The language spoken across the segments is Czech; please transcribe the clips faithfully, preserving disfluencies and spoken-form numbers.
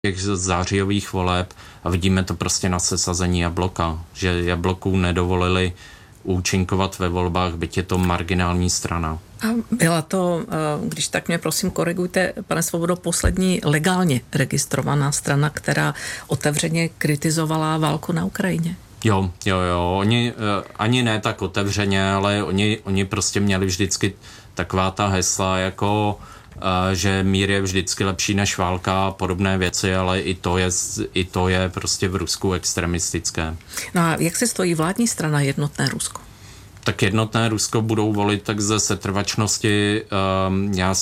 těch zářijových voleb a vidíme to prostě na sesazení Jabloka, že Jabloků nedovolili účinkovat ve volbách, byť je to marginální strana. A byla to, když tak mě prosím korigujte, pane Svobodo, poslední legálně registrovaná strana, která otevřeně kritizovala válku na Ukrajině? Jo, jo, jo, oni ani ne tak otevřeně, ale oni, oni prostě měli vždycky taková ta hesla jako že mír je vždycky lepší než válka a podobné věci, ale i to je, i to je prostě v Rusku extremistické. No a jak se stojí vládní strana Jednotné Rusko? Tak Jednotné Rusko budou volit tak ze setrvačnosti. Já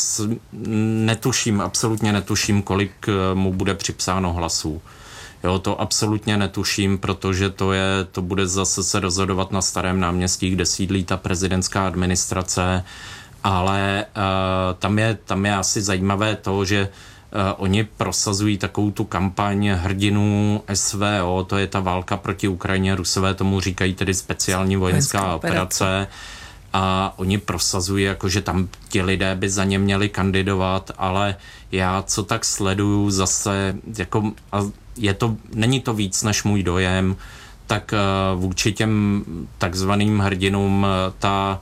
netuším, absolutně netuším, kolik mu bude připsáno hlasů. Jo, to absolutně netuším, protože to je, to bude zase se rozhodovat na Starém náměstí, kde sídlí ta prezidentská administrace. Ale uh, tam, je, tam je asi zajímavé to, že uh, oni prosazují takovou tu kampaň hrdinů S V O, to je ta válka proti Ukrajině, Rusové tomu říkají tedy speciální vojenská Vojenská operace. operace a oni prosazují, jako, že tam ti lidé by za ně měli kandidovat, ale já co tak sleduju zase, jako, a je to, není to víc než můj dojem, tak uh, vůči těm takzvaným hrdinům ta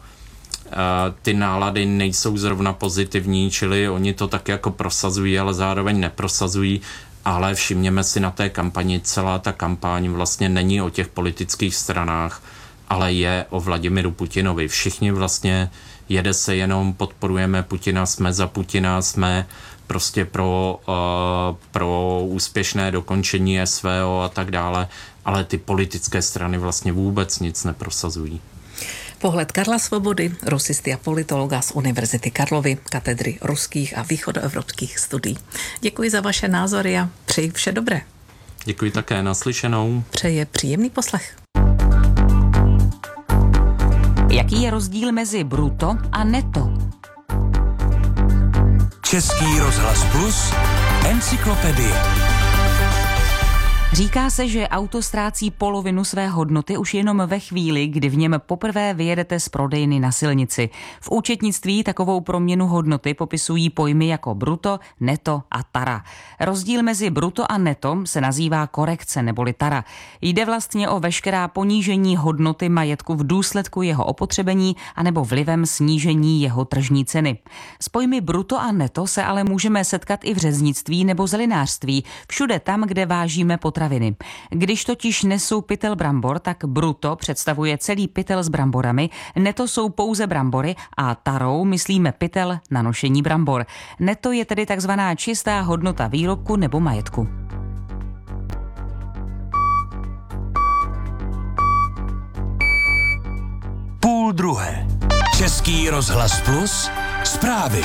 ty nálady nejsou zrovna pozitivní, čili oni to tak jako prosazují, ale zároveň neprosazují, ale všimněme si na té kampani, celá ta kampaň vlastně není o těch politických stranách, ale je o Vladimiru Putinovi. Všichni vlastně jede se jenom, podporujeme Putina, jsme za Putina, jsme prostě pro, uh, pro úspěšné dokončení S V O a tak dále, ale ty politické strany vlastně vůbec nic neprosazují. Pohled Karla Svobody, rusisty a politologa z Univerzity Karlovy, katedry ruských a východoevropských studií. Děkuji za vaše názory a přeji vše dobré. Děkuji také, naslyšenou. Přeje příjemný poslech. Jaký je rozdíl mezi bruto a neto? Český rozhlas Plus, encyklopedie. Říká se, že auto ztrácí polovinu své hodnoty už jenom ve chvíli, kdy v něm poprvé vyjedete z prodejny na silnici. V účetnictví takovou proměnu hodnoty popisují pojmy jako bruto, neto a tara. Rozdíl mezi bruto a neto se nazývá korekce neboli tara. Jde vlastně o veškerá ponížení hodnoty majetku v důsledku jeho opotřebení anebo vlivem snížení jeho tržní ceny. S pojmy bruto a neto se ale můžeme setkat i v řeznictví nebo zelinářství, všude tam, kde vážíme potraviny. Když totiž nesou pytel brambor, tak bruto představuje celý pytel s bramborami, neto jsou pouze brambory a tarou myslíme pytel na nošení brambor. Neto je tedy takzvaná čistá hodnota výrobku nebo majetku. Půl druhé. Český rozhlas Plus, zprávy.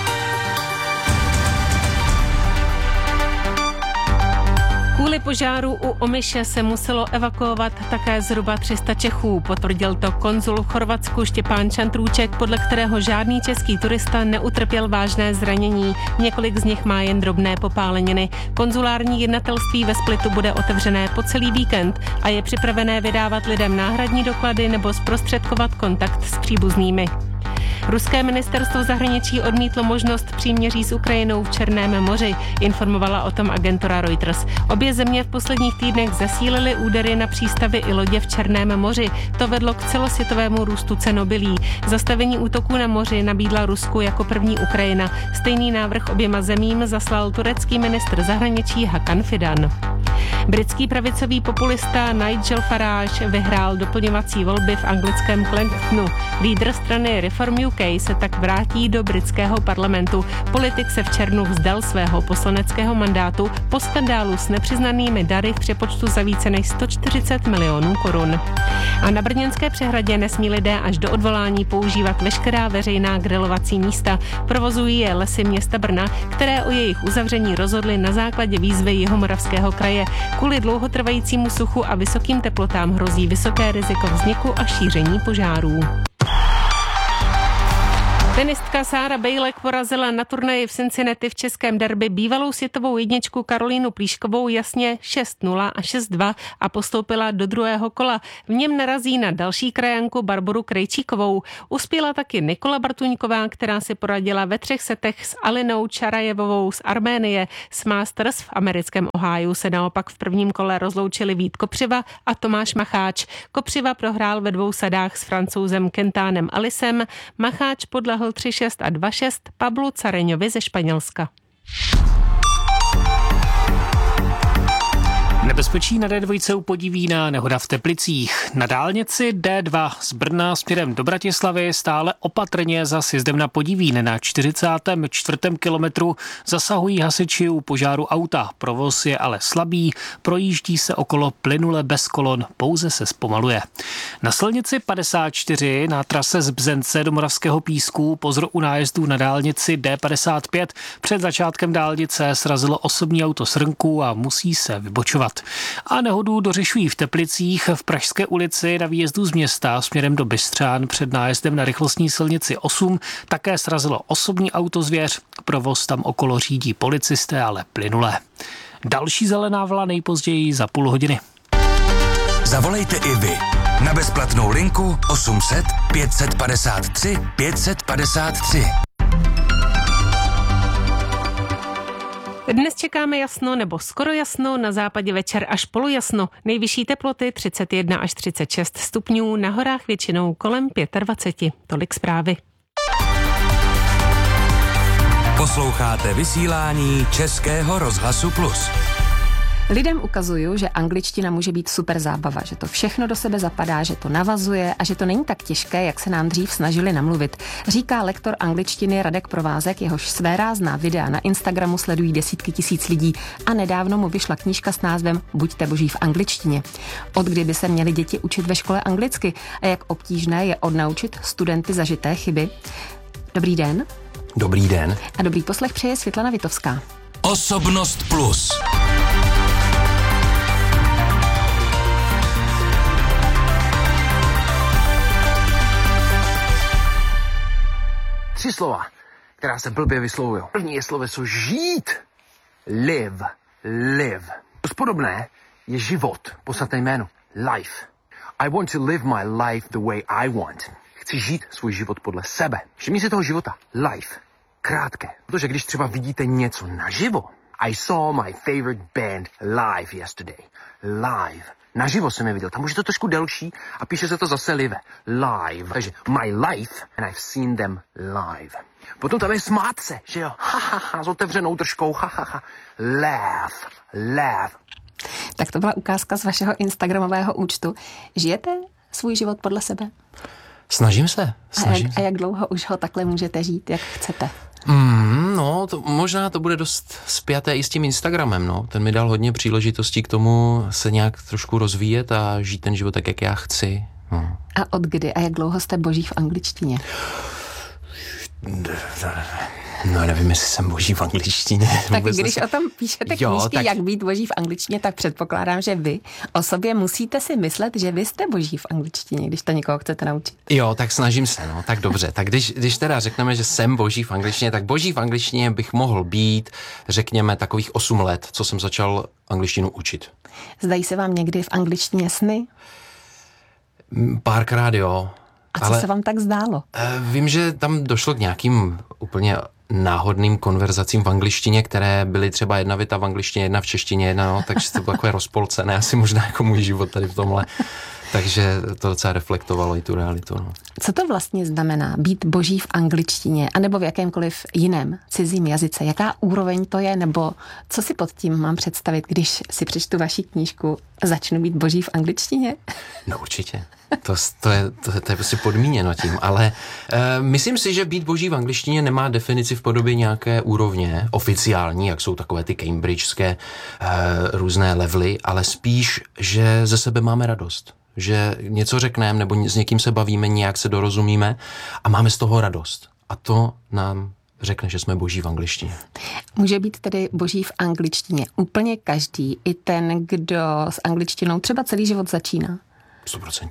Kvůli požáru u Omiše se muselo evakuovat také zhruba tři sta Čechů. Potvrdil to konzul v Chorvatsku Štěpán Čantrůček, podle kterého žádný český turista neutrpěl vážné zranění. Několik z nich má jen drobné popáleniny. Konzulární jednatelství ve Splitu bude otevřené po celý víkend a je připravené vydávat lidem náhradní doklady nebo zprostředkovat kontakt s příbuznými. Ruské ministerstvo zahraničí odmítlo možnost příměří s Ukrajinou v Černém moři, informovala o tom agentura Reuters. Obě země v posledních týdnech zesílily údery na přístavy i lodě v Černém moři. To vedlo k celosvětovému růstu cen obilí. Zastavení útoků na moři nabídla Rusku jako první Ukrajina. Stejný návrh oběma zemím zaslal turecký ministr zahraničí Hakan Fidan. Britský pravicový populista Nigel Farage vyhrál doplňovací volby v anglickém Clintonu. Lídr strany Reform U K se tak vrátí do britského parlamentu. Politik se v červnu vzdal svého poslaneckého mandátu po skandálu s nepřiznanými dary v přepočtu za více než sto čtyřicet milionů korun. A na Brněnské přehradě nesmí lidé až do odvolání používat veškerá veřejná grilovací místa. Provozují je Lesy města Brna, které o jejich uzavření rozhodly na základě výzvy Jihomoravského kraje. Kvůli dlouhotrvajícímu suchu a vysokým teplotám hrozí vysoké riziko vzniku a šíření požárů. Tenistka Sára Bejlek porazila na turnaji v Cincinnati v českém derby bývalou světovou jedničku Karolínu Plíškovou jasně šest nula a šest dva a postoupila do druhého kola. V něm narazí na další krajanku Barboru Krejčíkovou. Uspěla taky Nikola Bartuňková, která si poradila ve třech setech s Alinou Čarajevovou z Arménie. S Masters v americkém Ohiu se naopak v prvním kole rozloučili Vít Kopřiva a Tomáš Macháč. Kopřiva prohrál ve dvou sadách s Francouzem Kentánem Alisem. Macháč podlehl tři šest a dva šest Pablu Careňovi ze Španělska. Nebezpečí na dé dva u Podivína, nehoda v Teplicích. Na dálnici dé dva z Brna směrem do Bratislavy stále opatrně za sjezdem na Podivín. Na čtyřicátém čtvrtém kilometru zasahují hasiči u požáru auta. Provoz je ale slabý, projíždí se okolo plynule bez kolon, pouze se zpomaluje. Na silnici padesát čtyři na trase z Bzence do Moravského Písku pozor u nájezdů na dálnici dé padesát pět před začátkem dálnice srazilo osobní auto srnku a musí se vybočovat. A nehodu dořešují v Teplicích v Pražské ulici na výjezdu z města směrem do Bystřán před nájezdem na rychlostní silnici osm. Také srazilo osobní auto zvěř. Provoz tam okolo řídí policisté, ale plynule. Další zelená vlna nejpozději za půl hodiny. Zavolejte i vy na bezplatnou linku osm set pět padesát tři pět padesát tři. Dnes čekáme jasno nebo skoro jasno, na západě večer až polojasno. Nejvyšší teploty třicet jedna až třicet šest stupňů, na horách většinou kolem dvacet pět. Tolik zprávy. Posloucháte vysílání Českého rozhlasu Plus. Lidem ukazuju, že angličtina může být super zábava, že to všechno do sebe zapadá, že to navazuje a že to není tak těžké, jak se nám dřív snažili namluvit. Říká lektor angličtiny Radek Provázek, jehož svérázná videa na Instagramu sledují desítky tisíc lidí a nedávno mu vyšla knížka s názvem Buďte boží v angličtině. Od kdy by se měly děti učit ve škole anglicky a jak obtížné je odnaučit studenty zažité chyby. Dobrý den. Dobrý den. A dobrý poslech přeje Světlana Vitovská. Osobnost Plus. Tři slova, která se blbě vyslovují. První je sloveso žít. Live. Live. Dost podobné je život, podstatné jméno. Life. I want to live my life the way I want. Chci žít svůj život podle sebe. Všimni si toho života. Life. Krátké. Protože když třeba vidíte něco naživo. I saw my favorite band live yesterday. Live. Naživo jsem je viděl. Tam už je to trošku delší a píše se to zase live. Live. Takže my life and I've seen them live. Potom tam je smát se, že jo? Ha, ha, ha, s otevřenou držkou. Ha, ha, ha. Laugh. Laugh. Tak to byla ukázka z vašeho instagramového účtu. Žijete svůj život podle sebe? Snažím se. Snažím a, jak, se. a jak dlouho už ho takhle můžete žít, jak chcete? Mm, no, to, možná to bude dost spjaté i s tím Instagramem, no. Ten mi dal hodně příležitostí k tomu se nějak trošku rozvíjet a žít ten život tak, jak já chci. No. A od kdy a jak dlouho jste boží v angličtině? No, nevím, jestli jsem boží v angličtině. Tak když o tom píšete jo, knížky, tak... jak být boží v angličtině, tak předpokládám, že vy o sobě musíte si myslet, že vy jste boží v angličtině, když to někoho chcete naučit. Jo, tak snažím se, no, tak dobře. Tak když, když teda řekneme, že jsem boží v angličtině, tak boží v angličtině bych mohl být, řekněme, takových osm let, co jsem začal angličtinu učit. Zdají se vám někdy v angličtině sny? Párkrát jo. A co ale, se vám tak zdálo? Vím, že tam došlo k nějakým úplně náhodným konverzacím v angličtině, které byly třeba jedna věta v angličtině, jedna v češtině, jedna, no, takže to bylo takové rozpolcené, asi možná jako můj život tady v tomhle. Takže to docela reflektovalo i tu realitu. No. Co to vlastně znamená být boží v angličtině, anebo v jakémkoliv jiném cizím jazyce? Jaká úroveň to je, nebo co si pod tím mám představit, když si přečtu vaši knížku Začnu být boží v angličtině? No určitě. To, to, je, to, to je prostě podmíněno tím, ale e, myslím si, že být boží v angličtině nemá definici v podobě nějaké úrovně oficiální, jak jsou takové ty cambridgeské e, různé levely, ale spíš, že ze sebe máme radost. Že něco řekneme nebo s někým se bavíme, nějak se dorozumíme a máme z toho radost. A to nám řekne, že jsme boží v angličtině. Může být tedy boží v angličtině úplně každý, i ten, kdo s angličtinou třeba celý život začíná? Stoprocentně.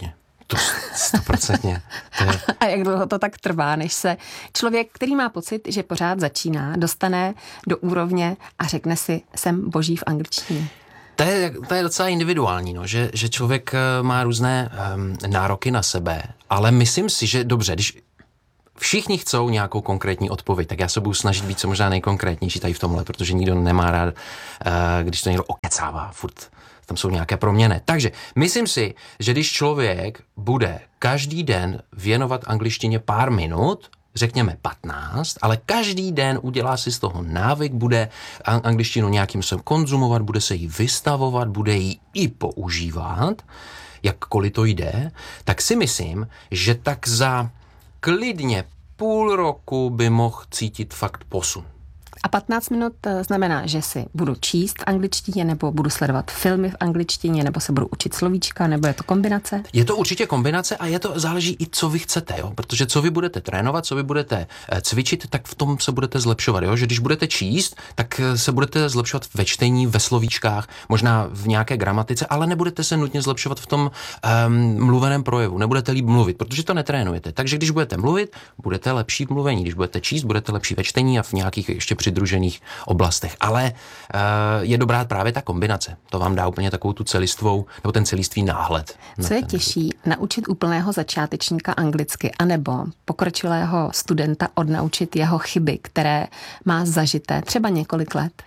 To stoprocentně. Je... A jak dlouho to tak trvá, než se člověk, který má pocit, že pořád začíná, dostane do úrovně a řekne si, jsem boží v angličtině? To je, to je docela individuální, no, že, že člověk má různé um, nároky na sebe, ale myslím si, že dobře, když všichni chcou nějakou konkrétní odpověď, tak já se budu snažit být co možná nejkonkrétnější tady v tomhle, protože nikdo nemá rád, uh, když to někdo okecává, furt tam jsou nějaké proměny. Takže myslím si, že když člověk bude každý den věnovat angličtině pár minut, řekněme patnáct, ale každý den udělá si z toho návyk, bude angličtinu nějakým způsobem konzumovat, bude se jí vystavovat, bude ji i používat, jakkoliv to jde, tak si myslím, že tak za klidně půl roku by mohl cítit fakt posun. A patnáct minut znamená, že si budu číst v angličtině, nebo budu sledovat filmy v angličtině, nebo se budu učit slovíčka, nebo je to kombinace? Je to určitě kombinace a je to, záleží i co vy chcete, jo? Protože co vy budete trénovat, co vy budete cvičit, tak v tom se budete zlepšovat, jo? Že když budete číst, tak se budete zlepšovat ve čtení, ve slovíčkách, možná v nějaké gramatice, ale nebudete se nutně zlepšovat v tom um, mluveném projevu, nebudete líp mluvit, protože to netrénujete. Takže když budete mluvit, budete lepší v mluvení, když budete číst, budete lepší ve čtení a v nějakých ještě přidružených oblastech. Ale uh, je dobrá právě ta kombinace. To vám dá úplně takovou tu celistvou, nebo ten celistvý náhled. Co je těžší, naučit úplného začátečníka anglicky, anebo pokročilého studenta odnaučit jeho chyby, které má zažité třeba několik let?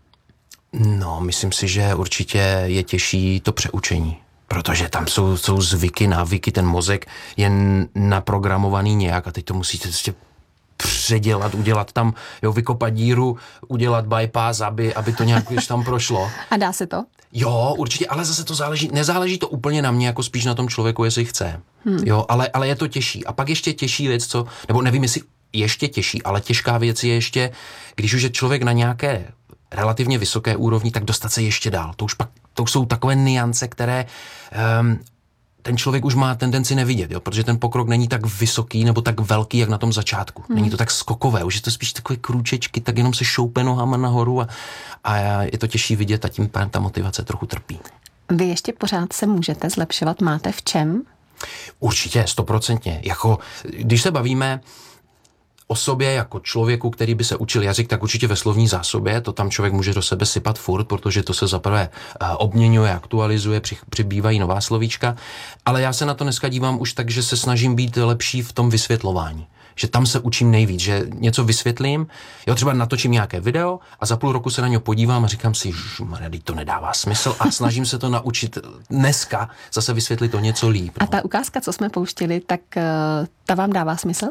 No, myslím si, že určitě je těžší to přeučení. Protože tam jsou, jsou zvyky, návyky, ten mozek je naprogramovaný nějak a teď to musíte prostě předělat, udělat tam, jo, vykopat díru, udělat bypass, aby, aby to nějak už tam prošlo. A dá se to? Jo, určitě, ale zase to záleží, nezáleží to úplně na mě, jako spíš na tom člověku, jestli chce. Hmm. Jo, ale, ale je to těžší. A pak ještě těžší věc, co, nebo nevím, jestli ještě těžší, ale těžká věc je ještě, když už je člověk na nějaké relativně vysoké úrovni, tak dostat se ještě dál. To už pak, to už jsou takové nuance, které um, ten člověk už má tendenci nevidět, jo, protože ten pokrok není tak vysoký nebo tak velký, jak na tom začátku. Hmm. Není to tak skokové, už je to spíš takové krůčečky, tak jenom se šoupe nohama nahoru a, a je to těžší vidět a tím pádem ta motivace trochu trpí. Vy ještě pořád se můžete zlepšovat, máte v čem? Určitě, stoprocentně. Jako, když se bavíme o sobě jako člověku, který by se učil jazyk, tak určitě ve slovní zásobě, to tam člověk může do sebe sypat furt, protože to se zaprvé obměňuje, aktualizuje, přibývají nová slovíčka, ale já se na to dneska dívám už tak, že se snažím být lepší v tom vysvětlování. Že tam se učím nejvíc, že něco vysvětlím, jo, třeba natočím nějaké video a za půl roku se na něj podívám a říkám si, že to nedává smysl a snažím se to naučit dneska zase vysvětlit to něco líp. No. A ta ukázka, co jsme pouštěli, tak ta vám dává smysl?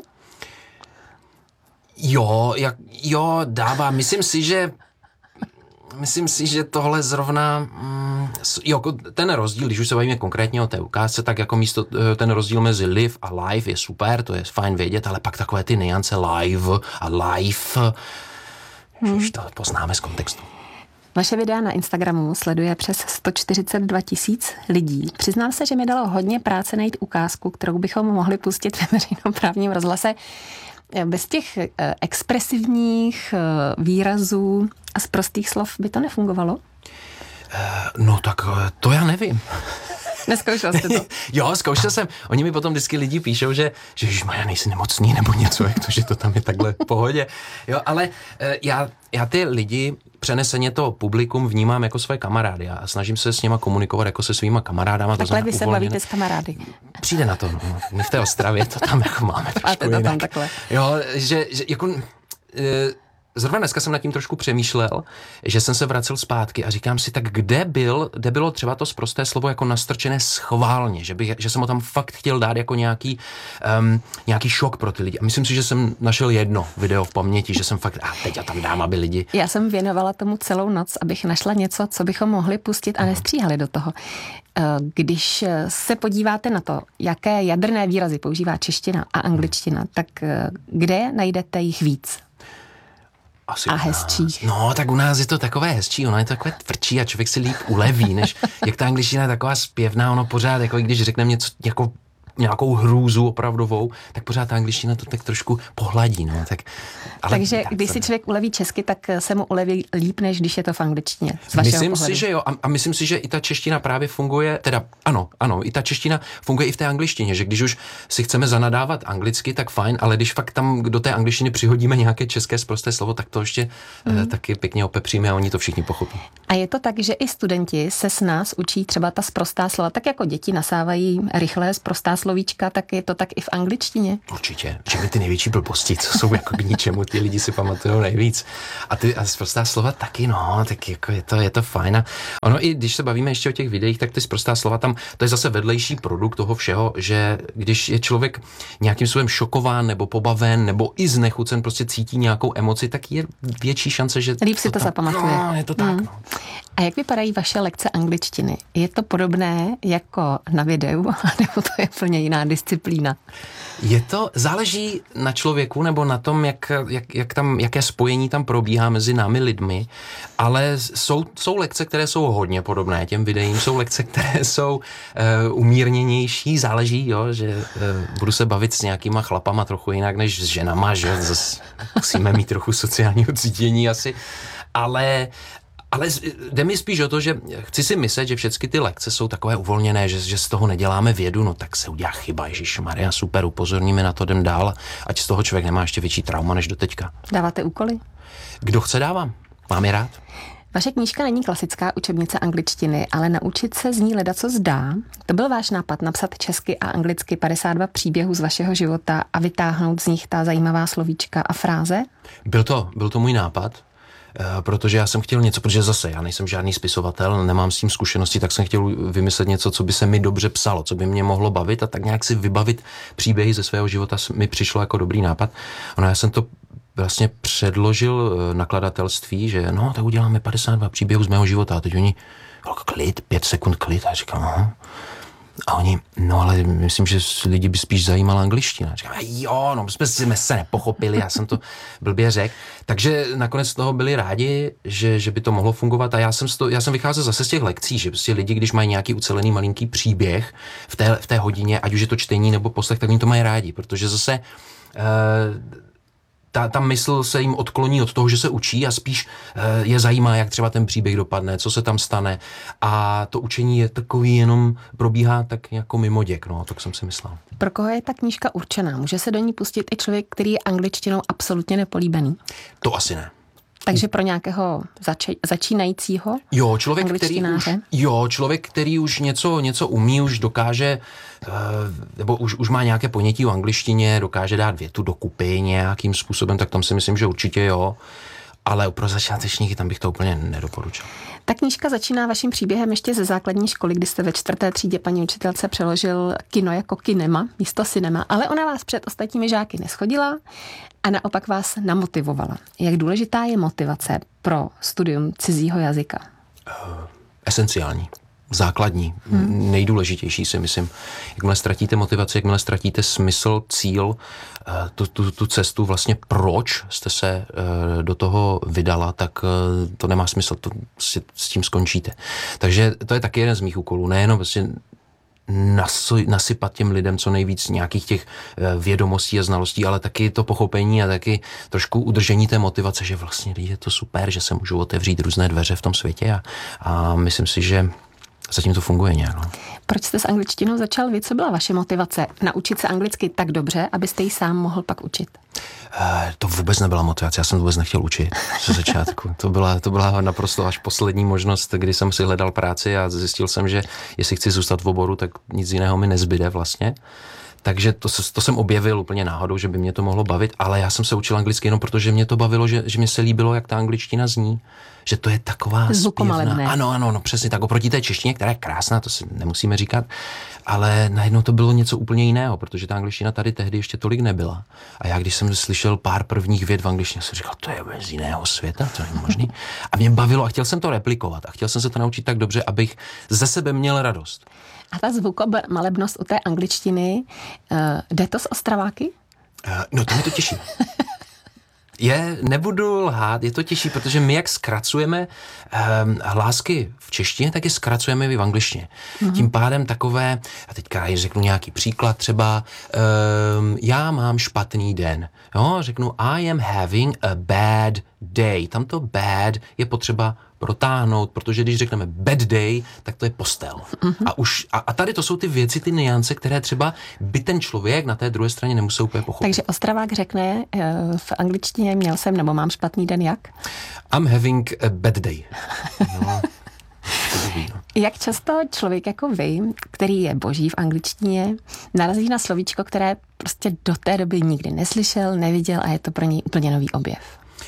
Jo, jak, jo, dává. Myslím si, že myslím si, že tohle zrovna mm, jo, ten rozdíl, když už se bavíme konkrétně o té ukázce, tak jako místo ten rozdíl mezi live a live je super, to je fajn vědět, ale pak takové ty nuance live a life, hmm. už to poznáme z kontextu. Vaše videa na Instagramu sleduje přes sto čtyřicet dva tisíc lidí. Přiznám se, že mi dalo hodně práce najít ukázku, kterou bychom mohli pustit ve veřejnoprávním rozhlase. Bez těch expresivních výrazů a z prostých slov by to nefungovalo? No tak to já nevím. Neskoušel jste to? Jo, zkoušel jsem. Oni mi potom vždycky lidi píšou, že, že ježišmarja, nejsi nemocný nebo něco, jak to, že to tam je takhle v pohodě. Jo, ale já, já ty lidi, přeneseně to publikum vnímám jako své kamarády a snažím se s nima komunikovat jako se svýma kamarádama. Takhle vy se bavíte s kamarády. Přijde na to, no. My v té Ostravě to tam jako máme trošku jinak. Tam takhle. Jo, že, že jako... E, Zrovna dneska jsem nad tím trošku přemýšlel, že jsem se vracel zpátky a říkám si, tak kde byl, kde bylo třeba to sprosté slovo jako nastrčené schválně, že, bych, že jsem ho tam fakt chtěl dát jako nějaký, um, nějaký šok pro ty lidi. A myslím si, že jsem našel jedno video v paměti, že jsem fakt, a teď já tam dám, aby lidi... Já jsem věnovala tomu celou noc, abych našla něco, co bychom mohli pustit a nestříhali do toho. Když se podíváte na to, jaké jadrné výrazy používá čeština a angličtina, tak kde najdete jich víc? Asi a hezčí. No, tak u nás je to takové hezčí, ono je to takové tvrdší a člověk si líp uleví, než jak ta angličtina je taková zpěvná, ono pořád, jako když řekneme něco jako nějakou hrůzu opravdovou, tak pořád ta angličtina to tak trošku pohladí. No. Tak, ale Takže tak, když si člověk uleví česky, tak se mu uleví líp, než když je to v angličtině. Myslím pohledu. si, že jo. A, a myslím si, že i ta čeština právě funguje, teda ano, ano, i ta čeština funguje i v té angličtině, že když už si chceme zanadávat anglicky, tak fajn, ale když fakt tam do té angličtiny přihodíme nějaké české sprosté slovo, tak to ještě mm. taky pěkně opepříme a oni to všichni pochopí. A je to tak, že i studenti se s nás učí třeba ta sprostá slova, tak jako děti nasávají rychlé sprostá slovíčka, tak je to tak i v angličtině? Určitě, že by ty největší blbosti, co jsou jako k ničemu, ty lidi si pamatují nejvíc. A ty a sprostá slova taky, no, tak jako je to, je to fajn. A ono i když se bavíme ještě o těch videích, tak ty sprostá slova tam, to je zase vedlejší produkt toho všeho, že když je člověk nějakým způsobem šokován nebo pobaven nebo i znechucen, prostě cítí nějakou emoci, tak je větší šance, že líp si to, to zapamatuje. No, je to tak, hmm. no. A jak vypadají vaše lekce angličtiny? Je to podobné jako na videu, nebo to je plně jiná disciplína? Je to, záleží na člověku nebo na tom, jak, jak, jak tam, jaké spojení tam probíhá mezi námi lidmi, ale jsou, jsou lekce, které jsou hodně podobné těm videím, jsou lekce, které jsou uh, umírněnější, záleží, jo, že uh, budu se bavit s nějakýma chlapama trochu jinak než s ženama, že zase musíme mít trochu sociálního cítění asi, ale Ale jde mi spíš o to, že chci si myslet, že všechny ty lekce jsou takové uvolněné, že, že z toho neděláme vědu, no tak se udělá chyba, ježišmarja, super, upozorníme na to, jdem dál, ať z toho člověk nemá ještě větší trauma než doteďka. Dáváte úkoly? Kdo chce, dávám. Mám je rád. Vaše knížka není klasická učebnice angličtiny, ale naučit se z ní ledacos zdá. To byl váš nápad napsat česky a anglicky padesát dva příběhů z vašeho života a vytáhnout z nich ta zajímavá slovíčka a fráze? Byl to, byl to můj nápad. Protože já jsem chtěl něco, protože zase já nejsem žádný spisovatel, nemám s tím zkušenosti, tak jsem chtěl vymyslet něco, co by se mi dobře psalo, co by mě mohlo bavit a tak nějak si vybavit příběhy ze svého života mi přišlo jako dobrý nápad. Ono, já jsem to vlastně předložil nakladatelství, že no, tak uděláme padesát dva příběhů z mého života a teď oni, klid, pět sekund klid a říkám, aha. A oni, no ale myslím, že lidi by spíš zajímala angličtina. Říkám, jo, no jsme, jsme se nepochopili, já jsem to blbě řekl. Takže nakonec z toho byli rádi, že, že by to mohlo fungovat a já jsem, to, já jsem vycházel zase z těch lekcí, že prostě lidi, když mají nějaký ucelený malinký příběh v té, v té hodině, ať už je to čtení nebo poslech, tak oni to mají rádi, protože zase uh, Ta, ta mysl se jim odkloní od toho, že se učí a spíš e, je zajímá, jak třeba ten příběh dopadne, co se tam stane a to učení je takový jenom probíhá tak jako mimoděk, no, tak jsem si myslel. Pro koho je ta knížka určená? Může se do ní pustit i člověk, který je angličtinou absolutně nepolíbený? To asi ne. Takže pro nějakého zač- začínajícího jo, člověk, který už, jo, člověk, který už něco, něco umí, už dokáže, nebo už, už má nějaké ponětí o angličtině, dokáže dát větu dokupy nějakým způsobem, tak tam si myslím, že určitě jo. Ale pro začátečníky tam bych to úplně nedoporučil. Ta knížka začíná vaším příběhem ještě ze základní školy, kdy jste ve čtvrté třídě paní učitelce přeložil kino jako kinema, místo cinema, ale ona vás před ostatními žáky neschodila a naopak vás namotivovala. Jak důležitá je motivace pro studium cizího jazyka? Uh, esenciální. Základní, hmm. nejdůležitější si myslím. Jakmile ztratíte motivaci, jakmile ztratíte smysl, cíl, tu, tu, tu cestu vlastně proč jste se do toho vydala, tak to nemá smysl, to si, s tím skončíte. Takže to je taky jeden z mých úkolů, nejenom vlastně nasypat těm lidem co nejvíc nějakých těch vědomostí a znalostí, ale taky to pochopení a taky trošku udržení té motivace, že vlastně je to super, že se můžou otevřít různé dveře v tom světě a, a myslím si, že zatím to funguje nějak. No. Proč jste s angličtinou začal vy? Co byla vaše motivace? Naučit se anglicky tak dobře, abyste ji sám mohl pak učit? Uh, to vůbec nebyla motivace, já jsem vůbec nechtěl učit ze začátku. To byla, to byla naprosto až poslední možnost, kdy jsem si hledal práci a zjistil jsem, že jestli chci zůstat v oboru, tak nic jiného mi nezbyde vlastně. Takže to, to jsem objevil úplně náhodou, že by mě to mohlo bavit, ale já jsem se učil anglicky jenom protože mě to bavilo, že, že mě se líbilo, jak ta angličtina zní, že to je taková zpěvná. Ano, ano, no přesně tak, oproti té češtině, která je krásná, to si nemusíme říkat, ale najednou to bylo něco úplně jiného, protože ta angličtina tady tehdy ještě tolik nebyla. A já, když jsem slyšel pár prvních vět v angličtině, jsem říkal, to je z jiného světa, to není možný. A mě bavilo a chtěl jsem to replikovat a chtěl jsem se to naučit tak dobře, abych ze sebe měl radost. A ta zvukomalebnost u té angličtiny, uh, jde to s Ostraváky? Uh, no to mě to těší. Je, nebudu lhát, je to těžší, protože my jak zkracujeme um, hlásky v češtině, tak je zkracujeme i v angličtině. Mm-hmm. Tím pádem takové, a teďka řeknu nějaký příklad, třeba um, já mám špatný den. Jo, řeknu I am having a bad day. Tam to bad je potřeba protáhnout, protože když řekneme bad day, tak to je postel. Mm-hmm. A, už, a, a tady to jsou ty věci, ty nuance, které třeba by ten člověk na té druhé straně nemusel úplně pochopit. Takže Ostravák řekne v angličtině měl jsem nebo mám špatný den jak? I'm having a bad day. No. Jak často člověk jako vy, který je boží v angličtině, narazí na slovíčko, které prostě do té doby nikdy neslyšel, neviděl a je to pro něj úplně nový objev?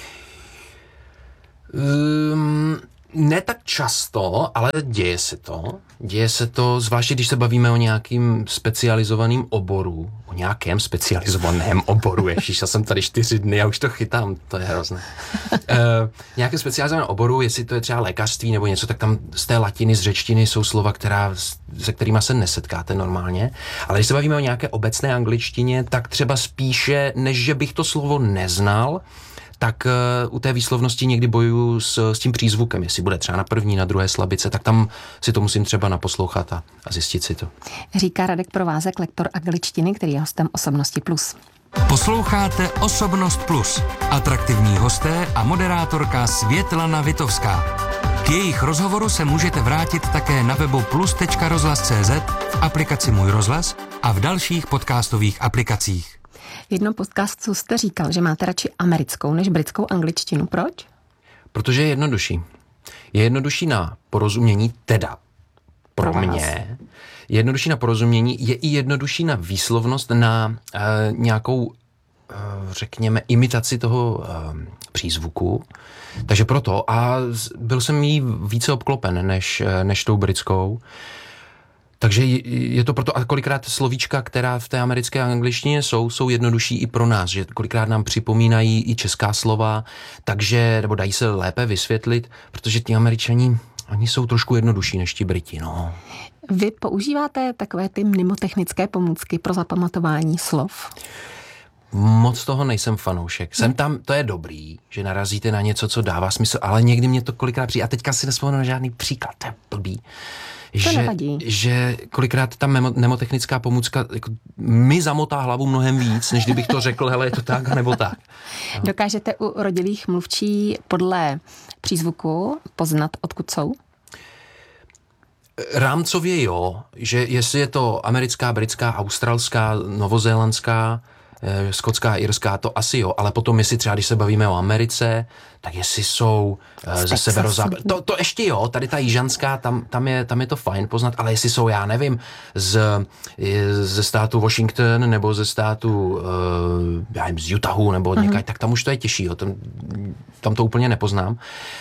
Um, ne tak často, ale děje se to. Děje se to, zvláště když se bavíme o nějakým specializovaným oboru, o nějakém specializovaném oboru, ježiš, já jsem tady čtyři dny a už to chytám, to je hrozné. uh, nějakém specializovaném oboru, jestli to je třeba lékařství nebo něco, tak tam z té latiny, z řečtiny jsou slova, která, se kterými se nesetkáte normálně, ale když se bavíme o nějaké obecné angličtině, tak třeba spíše, než že bych to slovo neznal, tak uh, u té výslovnosti někdy bojuju s, s tím přízvukem, jestli bude třeba na první, na druhé slabice, tak tam si to musím třeba naposlouchat a, a zjistit si to. Říká Radek Provázek, lektor angličtiny, který je hostem Osobnosti plus. Posloucháte Osobnost plus. Atraktivní hosté a moderátorka Světlana Vitovská. K jejich rozhovoru se můžete vrátit také na webu plus tečka rozhlas tečka cé zet, v aplikaci Můj rozhlas a v dalších podcastových aplikacích. V jednom podcastu jste říkal, že máte radši americkou než britskou angličtinu. Proč? Protože je jednodušší. Je jednodušší na porozumění, teda pro, pro mě. Je jednodušší na porozumění, je i jednodušší na výslovnost, na uh, nějakou, uh, řekněme, imitaci toho uh, přízvuku. Takže proto. A byl jsem jí více obklopen než, než tou britskou. Takže je to proto, a kolikrát slovíčka, která v té americké angličtině jsou, jsou jednodušší i pro nás, že kolikrát nám připomínají i česká slova, takže, nebo dají se lépe vysvětlit, protože ti Američani, oni jsou trošku jednodušší než ti Briti, no. Vy používáte takové ty mnemotechnické pomůcky pro zapamatování slov? Moc toho nejsem fanoušek. Jsem tam, to je dobrý, že narazíte na něco, co dává smysl, ale někdy mě to kolikrát přijde. A teďka si nespomenu na žádný příklad, to je blbý. Že, že kolikrát ta mnemotechnická pomůcka jako, mi zamotá hlavu mnohem víc, než kdybych to řekl, hele, je to tak, nebo tak. No. Dokážete u rodilých mluvčí podle přízvuku poznat, odkud jsou? Rámcově jo, že jestli je to americká, britská, australská, novozélandská, eh, skotská, irská, to asi jo, ale potom jestli třeba, když se bavíme o Americe, tak jestli jsou uh, ze severozápadu. To, to ještě jo, tady ta jižanská, tam, tam, je, tam je to fajn poznat, ale jestli jsou, já nevím, z, ze státu Washington nebo ze státu uh, já nevím, z Utahu nebo od uh-huh. někaj, tak tam už to je těžší, jo, tam, tam to úplně nepoznám.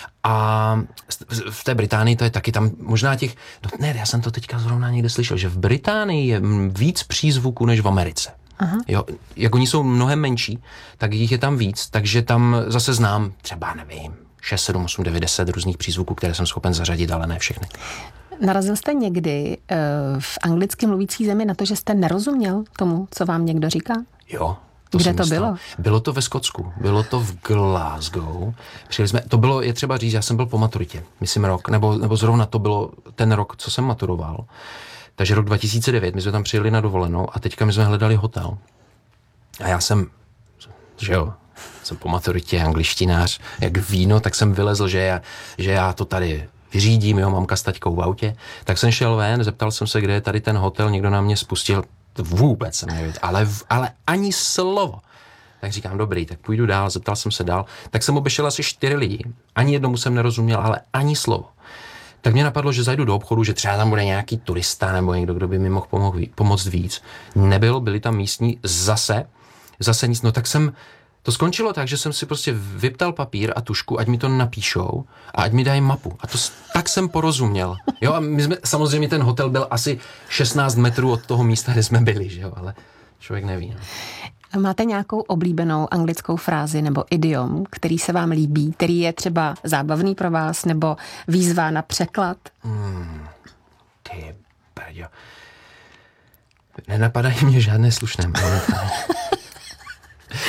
A v té Británii to je taky tam možná těch, no ne, já jsem to teďka zrovna někde slyšel, že v Británii je víc přízvuků než v Americe. Aha. Jo, jak oni jsou mnohem menší, tak jich je tam víc, takže tam zase znám třeba, nevím, šest, sedm, osm, devět, deset různých přízvuků, které jsem schopen zařadit, ale ne všechny. Narazil jste někdy uh, v anglicky mluvící zemi na to, že jste nerozuměl tomu, co vám někdo říká? Jo. To Kde to bylo? Bylo to ve Skotsku, bylo to v Glasgow. Přijeli jsme, to bylo, je třeba říct, já jsem byl po maturitě, myslím rok, nebo, nebo zrovna to bylo ten rok, co jsem maturoval. Takže rok dva tisíce devět, my jsme tam přijeli na dovolenou a teďka my jsme hledali hotel. A já jsem, že jo, jsem po maturitě angličtinář, jak víno, tak jsem vylezl, že já, že já to tady vyřídím, jo, mamka s taťkou v autě. Tak jsem šel ven, zeptal jsem se, kde je tady ten hotel, někdo na mě spustil, vůbec jsem nevěděl, ale, ale ani slovo. Tak říkám, dobrý, tak půjdu dál, zeptal jsem se dál. Tak jsem obešel asi čtyři lidi, ani jednomu jsem nerozuměl, ale ani slovo. Tak mě napadlo, že zajdu do obchodu, že třeba tam bude nějaký turista nebo někdo, kdo by mi mohl pomoct, pomoct víc. Nebyl, byli tam místní, zase, zase nic. No tak jsem, to skončilo tak, že jsem si prostě vyptal papír a tušku, ať mi to napíšou a ať mi dají mapu. A to tak jsem porozuměl. Jo, a my jsme, samozřejmě ten hotel byl asi šestnáct metrů od toho místa, kde jsme byli, že jo, ale člověk neví. No. Máte nějakou oblíbenou anglickou frázi nebo idiom, který se vám líbí, který je třeba zábavný pro vás nebo výzva na překlad? Hmm, ty brďo. Nenapadají mě žádné slušné.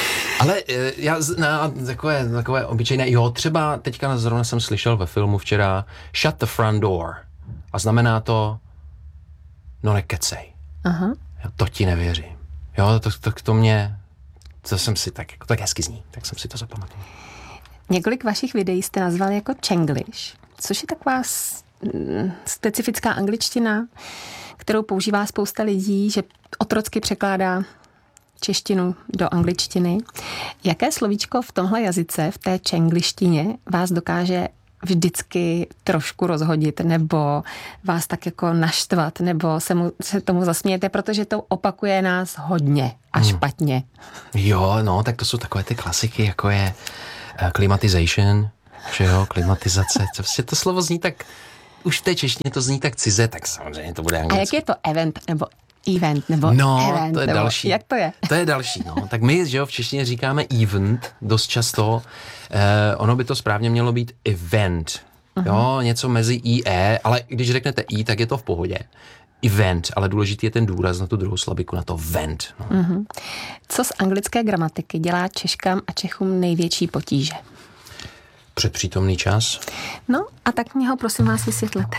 Ale já na takové, takové obyčejné, jo, třeba teďka zrovna jsem slyšel ve filmu včera shut the front door. A znamená to, no nekecej. Aha. Jo, to ti nevěřím. Jo, to, to, to mě, to jsem si tak, tak hezky zní, tak jsem si to zapamatoval. Několik vašich videí jste nazvali jako Chenglish, což je taková specifická angličtina, kterou používá spousta lidí, že otrocky překládá češtinu do angličtiny. Jaké slovíčko v tomhle jazyce, v té čenglištině, vás dokáže vždycky trošku rozhodit, nebo vás tak jako naštvat, nebo se, mu, se tomu zasmějete, protože to opakuje nás hodně a hmm. špatně. Jo, no, tak to jsou takové ty klasiky, jako je uh, climatization, že jo, klimatizace. To, vlastně to slovo zní tak, už v té češtině to zní tak cize, tak samozřejmě to bude anglicky. A jak je to event, nebo event, nebo no, event, to je nebo další. Jak to je? To je další, no. Tak my, že jo, v češtině říkáme event dost často. Eh, ono by to správně mělo být event. Uh-huh. Jo, něco mezi i, e, ale když řeknete i, tak je to v pohodě. Event, ale důležitý je ten důraz na tu druhou slabiku, na to vent. No. Uh-huh. Co z anglické gramatiky dělá Češkám a Čechům největší potíže? Předpřítomný čas. No, a tak mě ho prosím vás vysvětlete.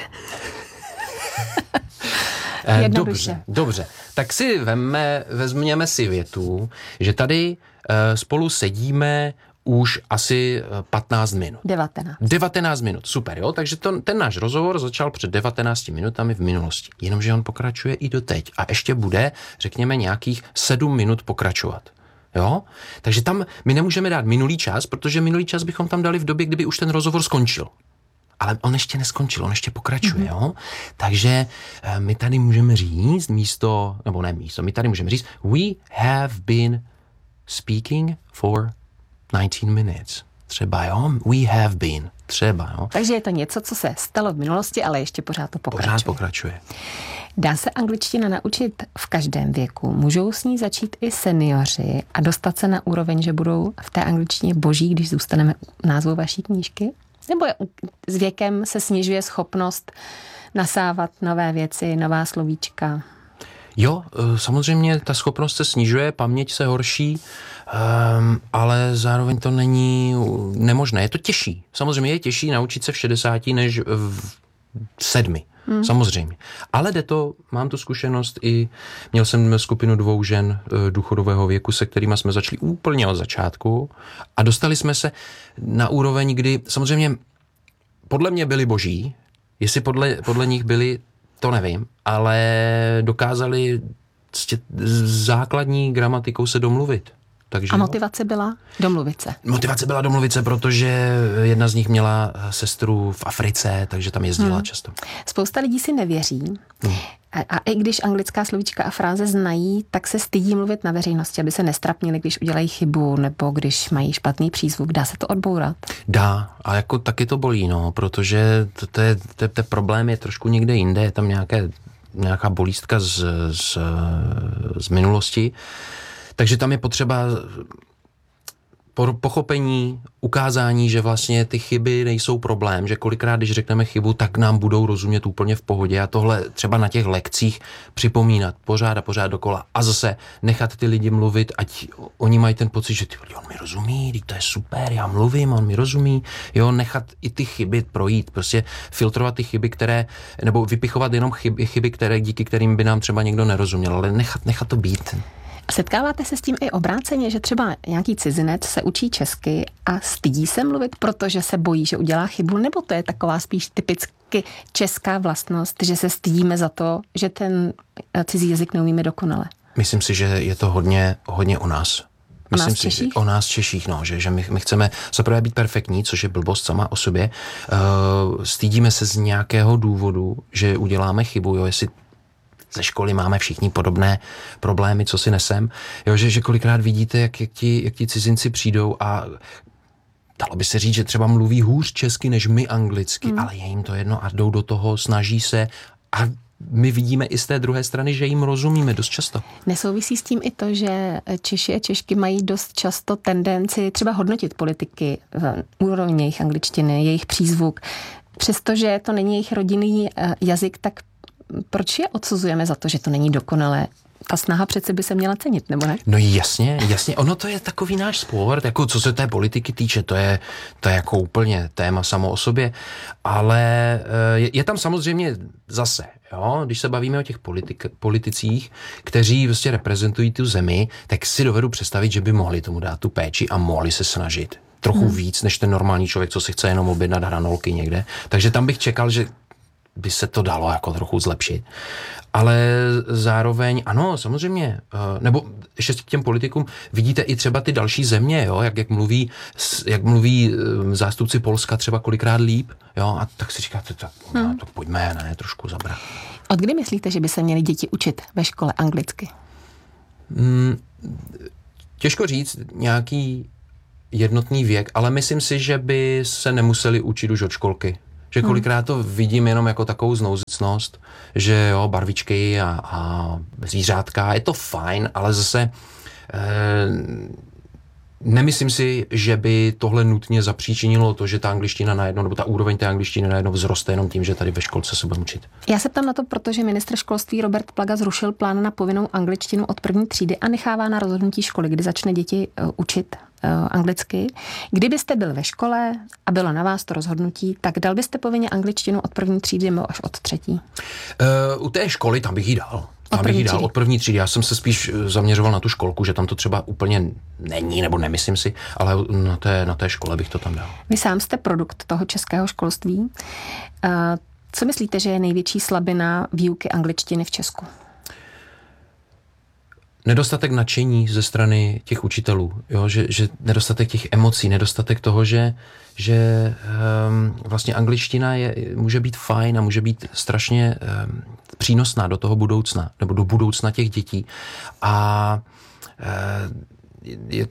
Dobře, dobře. Tak si vemme, vezměme si větu, že tady uh, spolu sedíme už asi patnáct minut. devatenáct. devatenáct minut, super, jo? Takže to, ten náš rozhovor začal před devatenácti minutami v minulosti. Jenomže on pokračuje i doteď. A ještě bude, řekněme, nějakých sedm minut pokračovat. Jo? Takže tam my nemůžeme dát minulý čas, protože minulý čas bychom tam dali v době, kdyby už ten rozhovor skončil. Ale on ještě neskončil, on ještě pokračuje, mm-hmm. jo? Takže my tady můžeme říct místo, nebo ne místo, my tady můžeme říct we have been speaking for nineteen minutes. Třeba, jo? We have been. Třeba, jo? Takže je to něco, co se stalo v minulosti, ale ještě pořád to pokračuje. Pořád pokračuje. Dá se angličtina naučit v každém věku? Můžou s ní začít i seniori a dostat se na úroveň, že budou v té angličtině boží, když zůstaneme u názvu vaší knížky? Nebo s věkem se snižuje schopnost nasávat nové věci, nová slovíčka? Jo, samozřejmě ta schopnost se snižuje, paměť se horší, um, ale zároveň to není nemožné. Je to těžší. Samozřejmě je těžší naučit se v šedesáti než v sedmi. Hmm. Samozřejmě. Ale jde to, mám tu zkušenost i, měl jsem skupinu dvou žen důchodového věku, se kterými jsme začali úplně od začátku a dostali jsme se na úroveň, kdy samozřejmě podle mě byli boží, jestli podle, podle nich byli, to nevím, ale dokázali s základní gramatikou se domluvit. Takže a motivace byla domluvit se? Motivace byla domluvit se, protože jedna z nich měla sestru v Africe, takže tam jezdila hmm. často. Spousta lidí si nevěří. Hmm. A, a i když anglická slovíčka a fráze znají, tak se stydí mluvit na veřejnosti, aby se nestrapnili, když udělají chybu nebo když mají špatný přízvuk. Dá se to odbourat? Dá, a jako taky to bolí, no, protože to, to je, to, to problém je trošku někde jinde, je tam nějaké, nějaká bolístka z, z, z minulosti. Takže tam je potřeba pochopení, ukázání, že vlastně ty chyby nejsou problém, že kolikrát, když řekneme chybu, tak nám budou rozumět úplně v pohodě a tohle třeba na těch lekcích připomínat pořád a pořád dokola a zase nechat ty lidi mluvit, ať oni mají ten pocit, že ty, on mi rozumí, to je super, já mluvím, on mi rozumí, jo, nechat i ty chyby projít, prostě filtrovat ty chyby, které, nebo vypichovat jenom chyby, chyby které, díky kterým by nám třeba někdo nerozuměl, ale nechat, nechat to být. Setkáváte se s tím i obráceně, že třeba nějaký cizinec se učí česky a stydí se mluvit, protože se bojí, že udělá chybu, nebo to je taková spíš typicky česká vlastnost, že se stydíme za to, že ten cizí jazyk neumíme dokonale? Myslím si, že je to hodně, hodně o nás. Myslím o nás si, Češích? O nás Češích, no, že, že my, my chceme zaprvé být perfektní, což je blbost sama o sobě. Uh, stydíme se z nějakého důvodu, že uděláme chybu, jo, jestli ze školy máme všichni podobné problémy, co si nesem. Jo, že, že kolikrát vidíte, jak, jak, ti, jak ti cizinci přijdou a dalo by se říct, že třeba mluví hůř česky než my anglicky, hmm. ale je jim to jedno a jdou do toho, snaží se a my vidíme i z té druhé strany, že jim rozumíme dost často. Nesouvisí s tím i to, že Češi a Češky mají dost často tendenci třeba hodnotit politiky v úrovni jejich angličtiny, jejich přízvuk. Přestože to není jejich rodinný jazyk, tak proč je odsuzujeme za to, že to není dokonalé? Ta snaha přece by se měla cenit, nebo ne? No jasně, jasně. Ono to je takový náš sport, jako co se té politiky týče, to je, to je jako úplně téma samo o sobě, ale je, je tam samozřejmě zase, jo, když se bavíme o těch politik, politicích, kteří vlastně reprezentují tu zemi, tak si dovedu představit, že by mohli tomu dát tu péči a mohli se snažit trochu hmm. víc, než ten normální člověk, co si chce jenom objednat hranolky někde. Takže tam bych čekal, že by se to dalo jako trochu zlepšit. Ale zároveň, ano, samozřejmě, nebo ještě k těm politikům, vidíte i třeba ty další země, jo, jak, jak, mluví, jak mluví zástupci Polska třeba kolikrát líp, jo, a tak si říkáte, tak, hmm. no, tak pojďme, ne, trošku zabrat. Od kdy myslíte, že by se měly děti učit ve škole anglicky? Hmm, těžko říct nějaký jednotný věk, ale myslím si, že by se nemuseli učit už od školky. Že kolikrát to vidím jenom jako takovou znouzecnost, že jo, barvičky a, a zvířátka, je to fajn, ale zase e, nemyslím si, že by tohle nutně zapříčinilo to, že ta angličtina najednou, nebo ta úroveň té angličtiny najednou vzroste jenom tím, že tady ve školce se bude učit. Já se ptám na to, protože ministr školství Robert Plaga zrušil plán na povinnou angličtinu od první třídy a nechává na rozhodnutí školy, kdy začne děti uh, učit uh, anglicky. Kdybyste byl ve škole a bylo na vás to rozhodnutí, tak dal byste povinně angličtinu od první třídy nebo až od třetí? Uh, u té školy tam bych ji dal. Tam bych ji dal od první třídy. Já jsem se spíš zaměřoval na tu školku, že tam to třeba úplně není, nebo nemyslím si, ale na té, na té škole bych to tam dal. Vy sám jste produkt toho českého školství. Uh, co myslíte, že je největší slabina výuky angličtiny v Česku? Nedostatek nadšení ze strany těch učitelů, jo? Že, že nedostatek těch emocí, nedostatek toho, že, že um, vlastně angličtina je, může být fajn a může být strašně um, přínosná do toho budoucna, nebo do budoucna těch dětí. A uh, je,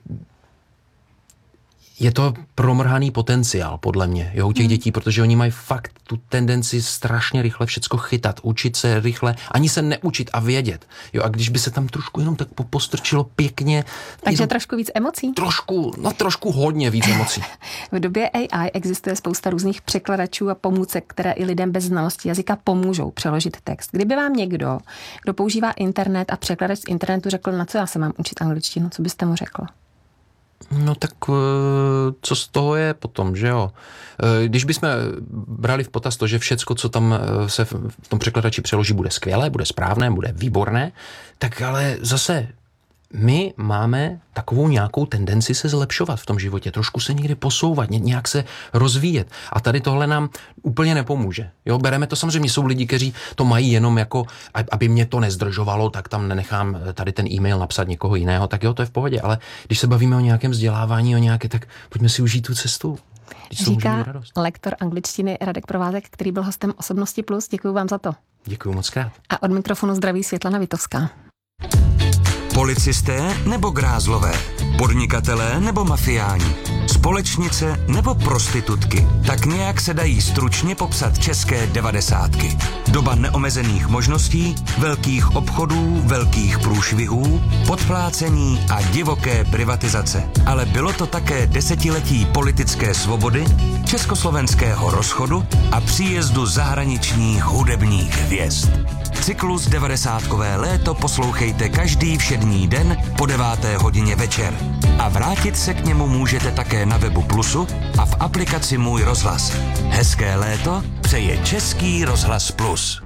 je to promrhaný potenciál, podle mě, jo, u těch hmm. dětí, protože oni mají fakt tu tendenci strašně rychle všecko chytat, učit se rychle, ani se neučit a vědět. Jo, a když by se tam trošku jenom tak postrčilo pěkně. Takže jenom, trošku víc emocí? Trošku, no trošku hodně víc emocí. V době A I existuje spousta různých překladačů a pomůcek, které i lidem bez znalosti jazyka pomůžou přeložit text. Kdyby vám někdo, kdo používá internet a překladač z internetu řekl, na co já se mám učit angličtinu, co byste mu řekl? No tak co z toho je potom, že jo? Když bychom brali v potaz to, že všecko, co tam se v tom překladači přeloží, bude skvělé, bude správné, bude výborné, tak ale zase my máme takovou nějakou tendenci se zlepšovat v tom životě, trošku se někde posouvat, nějak se rozvíjet. A tady tohle nám úplně nepomůže. Jo, bereme to, samozřejmě jsou lidi, kteří to mají jenom jako, aby mě to nezdržovalo, tak tam nenechám tady ten e-mail napsat někoho jiného, tak jo, to je v pohodě, ale když se bavíme o nějakém vzdělávání, o nějaké, tak pojďme si užít tu cestu. Říká lektor angličtiny Radek Provázek, který byl hostem Osobnosti Plus. Děkuji vám za to. Děkuji moc krát. A od mikrofonu zdraví Světlana Vitovská. Policisté nebo grázlové? Podnikatelé nebo mafiáni? Společnice nebo prostitutky? Tak nějak se dají stručně popsat české devadesátky. Doba neomezených možností, velkých obchodů, velkých průšvihů, podplácení a divoké privatizace. Ale bylo to také desetiletí politické svobody, československého rozchodu a příjezdu zahraničních hudebních hvězd. Cyklus devadesátkové léto poslouchejte každý všední den po deváté hodině večer. A vrátit se k němu můžete také na webu Plusu a v aplikaci Můj rozhlas. Hezké léto přeje Český rozhlas Plus.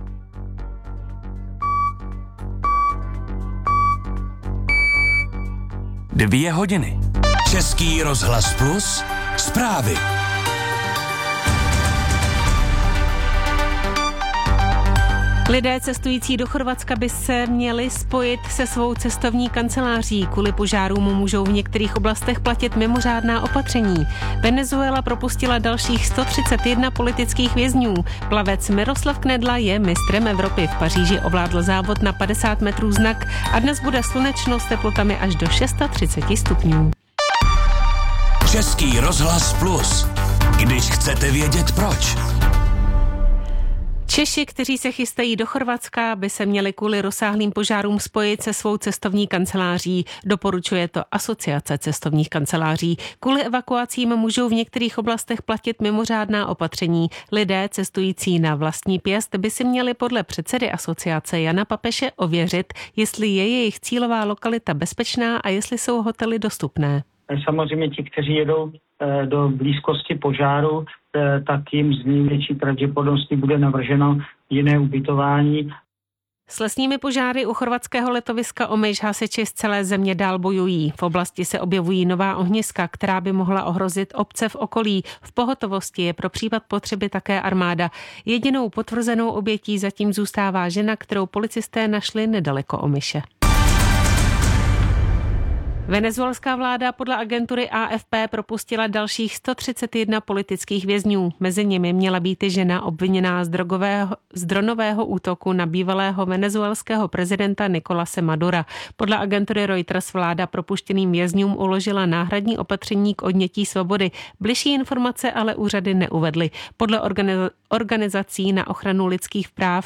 Dvě hodiny. Český rozhlas Plus. Zprávy. Lidé cestující do Chorvatska by se měli spojit se svou cestovní kanceláří. Kvůli požárům můžou v některých oblastech platit mimořádná opatření. Venezuela propustila dalších sto třicet jedna politických vězňů. Plavec Miroslav Knedla je mistrem Evropy. V Paříži ovládl závod na padesát metrů znak a dnes bude slunečno s teplotami až do třicet šest stupňů. Český rozhlas Plus. Když chcete vědět proč. Češi, kteří se chystají do Chorvatska, by se měli kvůli rozsáhlým požárům spojit se svou cestovní kanceláří. Doporučuje to Asociace cestovních kanceláří. Kvůli evakuacím můžou v některých oblastech platit mimořádná opatření. Lidé cestující na vlastní pěst by si měli podle předsedy asociace Jana Papeše ověřit, jestli je jejich cílová lokalita bezpečná a jestli jsou hotely dostupné. Samozřejmě ti, kteří jedou do blízkosti požáru, tak jim z největší pravděpodobností bude navrženo jiné ubytování. S lesními požáry u chorvatského letoviska Omiš hasiči z celé země dál bojují. V oblasti se objevují nová ohniska, která by mohla ohrozit obce v okolí. V pohotovosti je pro případ potřeby také armáda. Jedinou potvrzenou obětí zatím zůstává žena, kterou policisté našli nedaleko Omiše. Venezuelská vláda podle agentury A F P propustila dalších sto třicet jedna politických vězňů. Mezi nimi měla být i žena obviněná z, drogového, z dronového útoku na bývalého venezuelského prezidenta Nicolase Madura. Podle agentury Reuters vláda propuštěným vězňům uložila náhradní opatření k odnětí svobody. Bližší informace ale úřady neuvedly. Podle organizací na ochranu lidských práv